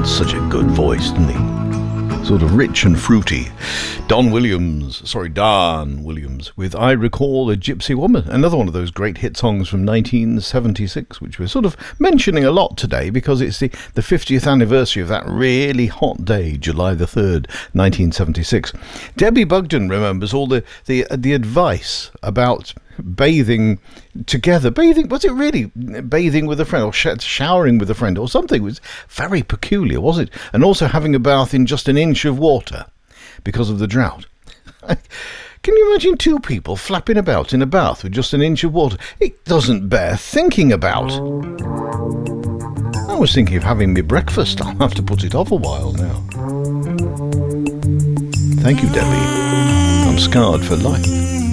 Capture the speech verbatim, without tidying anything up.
had such a good voice, didn't he? Sort of rich and fruity. Don Williams, sorry, Dan Williams, with I Recall a Gypsy Woman, another one of those great hit songs from nineteen seventy-six, which we're sort of mentioning a lot today because it's the, the fiftieth anniversary of that really hot day, July the third, nineteen seventy-six. Debbie Bugden remembers all the, the, the advice about bathing together. Bathing, was it really bathing with a friend or sh- showering with a friend or something? It was very peculiar, was it? And also having a bath in just an inch of water because of the drought. Can you imagine two people flapping about in a bath with just an inch of water? It doesn't bear thinking about. I was thinking of having my breakfast. I'll have to put it off a while now. Thank you, Debbie. I'm scarred for life.